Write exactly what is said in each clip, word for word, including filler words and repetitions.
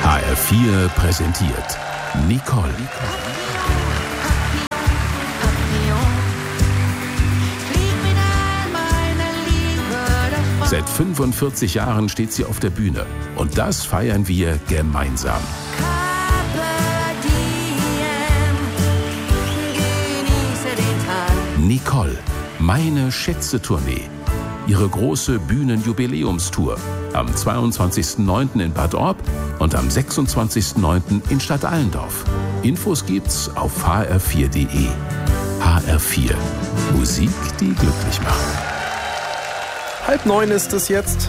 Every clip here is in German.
H R vier präsentiert Nicole. Seit fünfundvierzig Jahren steht sie auf der Bühne und das feiern wir gemeinsam. Nicole, meine Schätze-Tournee. Ihre große Bühnenjubiläumstour am zweiundzwanzigsten neunten in Bad Orb und am sechsundzwanzigsten neunten in Stadtallendorf. Infos gibt's auf h r vier punkt d e. H R vier. Musik, die glücklich macht. Halb neun ist es jetzt.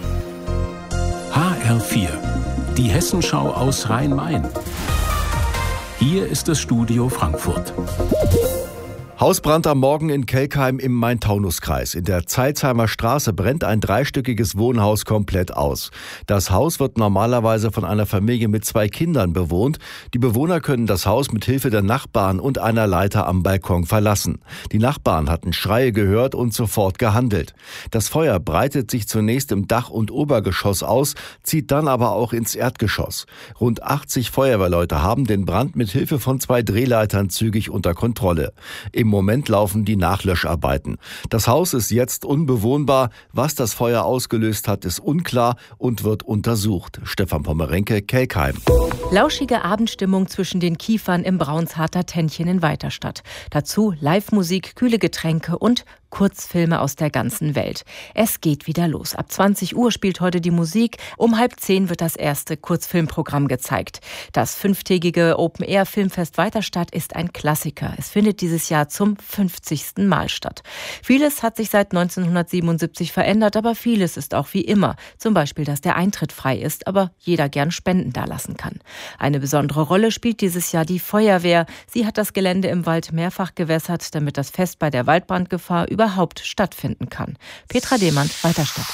H R vier. Die Hessenschau aus Rhein-Main. Hier ist das Studio Frankfurt. Hausbrand am Morgen in Kelkheim im Main-Taunus-Kreis. In der Zeilsheimer Straße brennt ein dreistöckiges Wohnhaus komplett aus. Das Haus wird normalerweise von einer Familie mit zwei Kindern bewohnt. Die Bewohner können das Haus mit Hilfe der Nachbarn und einer Leiter am Balkon verlassen. Die Nachbarn hatten Schreie gehört und sofort gehandelt. Das Feuer breitet sich zunächst im Dach- und Obergeschoss aus, zieht dann aber auch ins Erdgeschoss. Rund achtzig Feuerwehrleute haben den Brand mit Hilfe von zwei Drehleitern zügig unter Kontrolle. Im Moment laufen die Nachlöscharbeiten. Das Haus ist jetzt unbewohnbar. Was das Feuer ausgelöst hat, ist unklar und wird untersucht. Stefan Pommerenke, Kelkheim. Lauschige Abendstimmung zwischen den Kiefern im Braunsharter Tännchen in Weiterstadt. Dazu Live-Musik, kühle Getränke und Kurzfilme aus der ganzen Welt. Es geht wieder los. Ab zwanzig Uhr spielt heute die Musik. Um halb zehn wird das erste Kurzfilmprogramm gezeigt. Das fünftägige Open-Air-Filmfest Weiterstadt ist ein Klassiker. Es findet dieses Jahr zum fünfzigsten Mal statt. Vieles hat sich seit neunzehnhundertsiebenundsiebzig verändert, aber vieles ist auch wie immer. Zum Beispiel, dass der Eintritt frei ist, aber jeder gern Spenden dalassen kann. Eine besondere Rolle spielt dieses Jahr die Feuerwehr. Sie hat das Gelände im Wald mehrfach gewässert, damit das Fest bei der Waldbrandgefahr überhaupt stattfinden kann. Petra Demand, Weiterstadt.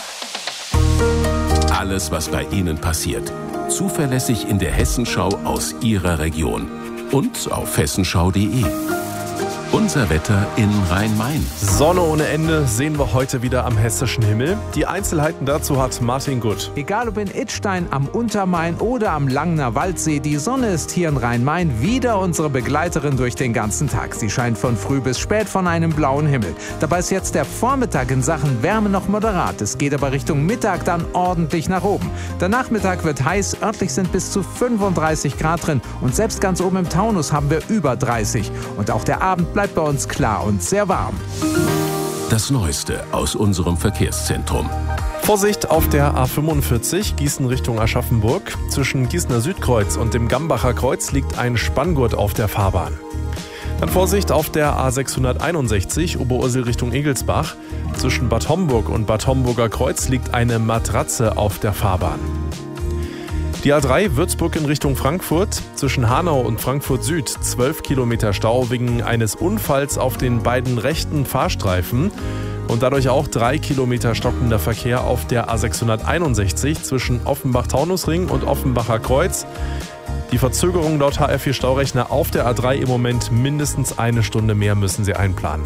Alles, was bei Ihnen passiert. Zuverlässig in der Hessenschau aus Ihrer Region. Und auf hessenschau punkt d e. Unser Wetter in Rhein-Main. Sonne ohne Ende sehen wir heute wieder am hessischen Himmel. Die Einzelheiten dazu hat Martin Gutt. Egal ob in Idstein, am Untermain oder am Langner Waldsee, die Sonne ist hier in Rhein-Main wieder unsere Begleiterin durch den ganzen Tag. Sie scheint von früh bis spät von einem blauen Himmel. Dabei ist jetzt der Vormittag in Sachen Wärme noch moderat. Es geht aber Richtung Mittag dann ordentlich nach oben. Der Nachmittag wird heiß, örtlich sind bis zu fünfunddreißig Grad drin und selbst ganz oben im Taunus haben wir über dreißig. Und auch der Abend bleibt bei uns klar und sehr warm. Das Neueste aus unserem Verkehrszentrum. Vorsicht auf der A fünfundvierzig, Gießen Richtung Aschaffenburg. Zwischen Gießener Südkreuz und dem Gambacher Kreuz liegt ein Spanngurt auf der Fahrbahn. Dann Vorsicht auf der A sechshunderteinundsechzig, Oberursel Richtung Egelsbach. Zwischen Bad Homburg und Bad Homburger Kreuz liegt eine Matratze auf der Fahrbahn. Die A drei Würzburg in Richtung Frankfurt, zwischen Hanau und Frankfurt Süd, zwölf Kilometer Stau wegen eines Unfalls auf den beiden rechten Fahrstreifen und dadurch auch drei Kilometer stockender Verkehr auf der A sechshunderteinundsechzig zwischen Offenbach-Taunusring und Offenbacher Kreuz. Die Verzögerung laut H R vier Staurechner auf der A drei im Moment mindestens eine Stunde mehr müssen Sie einplanen.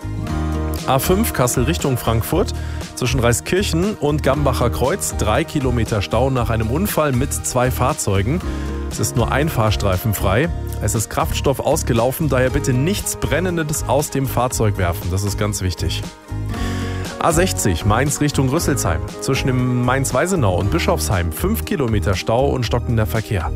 A fünf Kassel Richtung Frankfurt, zwischen Reiskirchen und Gambacher Kreuz, drei Kilometer Stau nach einem Unfall mit zwei Fahrzeugen. Es ist nur ein Fahrstreifen frei. Es ist Kraftstoff ausgelaufen, daher bitte nichts Brennendes aus dem Fahrzeug werfen. Das ist ganz wichtig. A sechzig Mainz Richtung Rüsselsheim, zwischen dem Mainz-Weisenau und Bischofsheim, fünf Kilometer Stau und stockender Verkehr.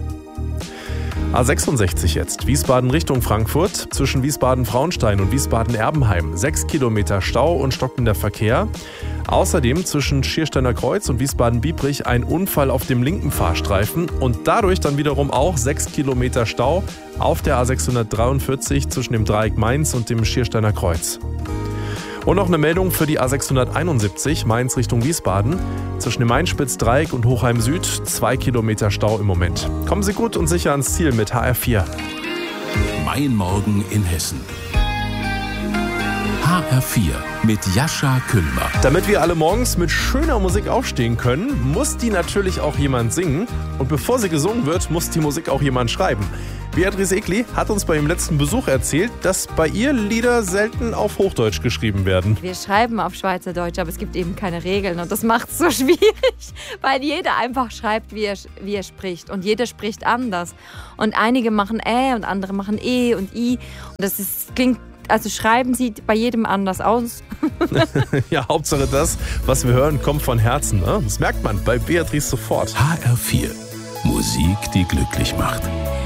A sechsundsechzig jetzt, Wiesbaden Richtung Frankfurt, zwischen Wiesbaden-Frauenstein und Wiesbaden-Erbenheim, sechs Kilometer Stau und stockender Verkehr. Außerdem zwischen Schiersteiner Kreuz und Wiesbaden-Biebrich ein Unfall auf dem linken Fahrstreifen und dadurch dann wiederum auch sechs Kilometer Stau auf der A sechshundertdreiundvierzig zwischen dem Dreieck Mainz und dem Schiersteiner Kreuz. Und noch eine Meldung für die A sechshunderteinundsiebzig Mainz Richtung Wiesbaden. Zwischen dem Mainspitz-Dreieck und Hochheim Süd zwei Kilometer Stau im Moment. Kommen Sie gut und sicher ans Ziel mit H R vier. Mein Morgen in Hessen. H H R vier mit Jascha Küllmer. Damit wir alle morgens mit schöner Musik aufstehen können, muss die natürlich auch jemand singen. Und bevor sie gesungen wird, muss die Musik auch jemand schreiben. Beatrice Egli hat uns bei ihrem letzten Besuch erzählt, dass bei ihr Lieder selten auf Hochdeutsch geschrieben werden. Wir schreiben auf Schweizerdeutsch, aber es gibt eben keine Regeln und das macht es so schwierig, weil jeder einfach schreibt, wie er, wie er spricht und jeder spricht anders. Und einige machen Ä und andere machen E und I und das ist, klingt, also schreiben sieht bei jedem anders aus. Ja, Hauptsache das, was wir hören, kommt von Herzen. Ne? Das merkt man bei Beatrice sofort. H R vier. Musik, die glücklich macht.